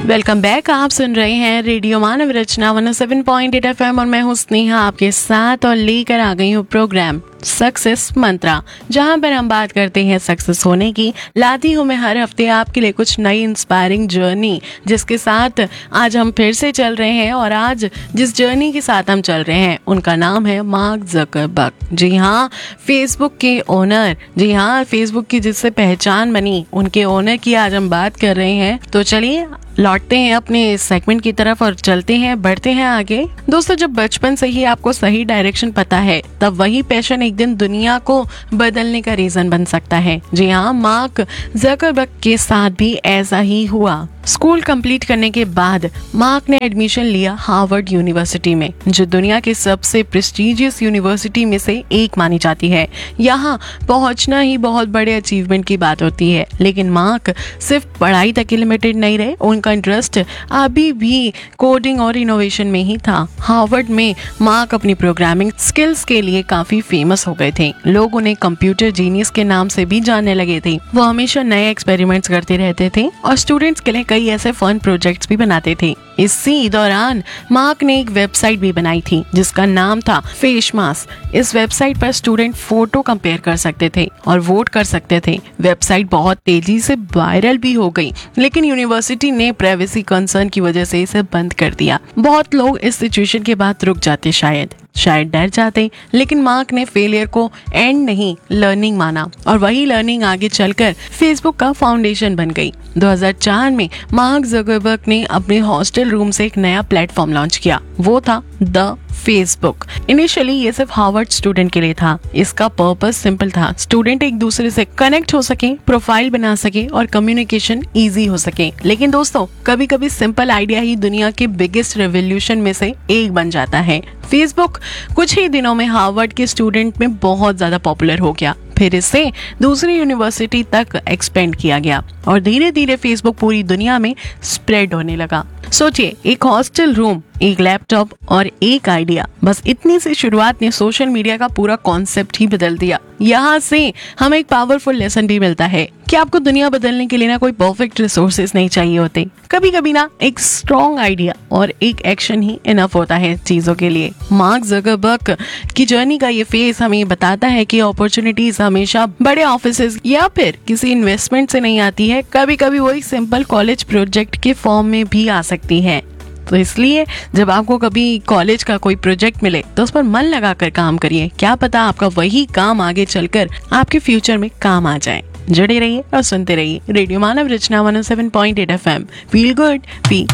Welcome back. आप सुन रहे हैं रेडियो मानव रचना 107.8 FM और मैं हूँ स्नेहा आपके साथ और लेकर आ गई हूँ प्रोग्राम सक्सेस मंत्रा, जहाँ पर हम बात करते हैं सक्सेस होने की। लाती हूँ मैं हर हफ्ते आपके लिए कुछ नई इंस्पायरिंग जर्नी, जिसके साथ आज हम फिर से चल रहे हैं। और आज जिस जर्नी के साथ हम चल रहे हैं उनका नाम है मार्क ज़करबर्ग। जी हाँ, फेसबुक के ओनर। जी हाँ, फेसबुक की जिससे पहचान बनी उनके ओनर की आज हम बात कर रहे हैं। तो चलिए लौटते हैं अपने सेगमेंट की तरफ और चलते हैं, बढ़ते हैं आगे। दोस्तों, जब बचपन से ही आपको सही डायरेक्शन पता है तब वही पैशन एक दिन दुनिया को बदलने का रीजन बन सकता है। जी हाँ, मार्क ज़करबर्ग के साथ भी ऐसा ही हुआ। स्कूल कंप्लीट करने के बाद मार्क ने एडमिशन लिया हार्वर्ड यूनिवर्सिटी में, जो दुनिया की सबसे प्रेस्टीजियस यूनिवर्सिटी में से एक मानी जाती है। यहाँ पहुँचना ही बहुत बड़े अचीवमेंट की बात होती है। लेकिन मार्क सिर्फ पढ़ाई तक ही लिमिटेड नहीं रहे, उनका इंटरेस्ट अभी भी कोडिंग और इनोवेशन में ही था। हार्वर्ड में मार्क अपनी प्रोग्रामिंग स्किल्स के लिए काफी फेमस हो गए थे। लोग उन्हें कंप्यूटर जीनियस के नाम से भी जानने लगे थे। वो हमेशा नए एक्सपेरिमेंट्स करते रहते थे और स्टूडेंट्स के लिए कई ऐसे फन प्रोजेक्ट्स भी बनाते थे। इसी दौरान मार्क ने एक वेबसाइट भी बनाई थी जिसका नाम था फेस मास्क। इस वेबसाइट पर स्टूडेंट फोटो कंपेयर कर सकते थे और वोट कर सकते थे। वेबसाइट बहुत तेजी से वायरल भी हो गई, लेकिन यूनिवर्सिटी ने प्राइवेसी कंसर्न की वजह से इसे बंद कर दिया। बहुत लोग इस सिचुएशन के बाद रुक जाते, शायद डर जाते, लेकिन मार्क ने फेलियर को एंड नहीं लर्निंग माना और वही लर्निंग आगे चलकर फेसबुक का फाउंडेशन बन गई। 2004 में मार्क ज़करबर्ग ने अपने हॉस्टल रूम से एक नया प्लेटफॉर्म लॉन्च किया। वो था द फेसबुक। इनिशियली ये सिर्फ हार्वर्ड स्टूडेंट के लिए था। इसका पर्पस सिंपल था, स्टूडेंट एक दूसरे से कनेक्ट हो सके, प्रोफाइल बना सके और कम्युनिकेशन इजी हो सके। लेकिन दोस्तों, कभी कभी सिंपल आइडिया ही दुनिया के बिगेस्ट रेवोल्यूशन में से एक बन जाता है। फेसबुक कुछ ही दिनों में हार्वर्ड के स्टूडेंट में बहुत ज्यादा पॉपुलर हो गया। फिर इसे दूसरी यूनिवर्सिटी तक एक्सपेंड किया गया और धीरे धीरे फेसबुक पूरी दुनिया में स्प्रेड होने लगा। सोचिए, एक हॉस्टल रूम, एक लैपटॉप और एक आइडिया, बस इतनी सी शुरुआत ने सोशल मीडिया का पूरा कॉन्सेप्ट ही बदल दिया। यहाँ से हमें एक पावरफुल लेसन भी मिलता है कि आपको दुनिया बदलने के लिए ना कोई परफेक्ट रिसोर्सेज नहीं चाहिए होते। कभी कभी ना एक स्ट्रॉन्ग आइडिया और एक एक्शन ही इनफ होता है चीजों के लिए। मार्क ज़करबर्ग की जर्नी का ये फेस हमें बताता है कि अपॉर्चुनिटीज हमेशा बड़े ऑफिसेज या फिर किसी इन्वेस्टमेंट से नहीं आती है, कभी कभी वो एक सिंपल कॉलेज प्रोजेक्ट के फॉर्म में भी आ सकती है। तो इसलिए जब आपको कभी कॉलेज का कोई प्रोजेक्ट मिले तो उस पर मन लगाकर काम करिए। क्या पता आपका वही काम आगे चलकर आपके फ्यूचर में काम आ जाए। जुड़े रहिए और सुनते रहिए रेडियो मानव रचना 107.8 FM। Feel good, feel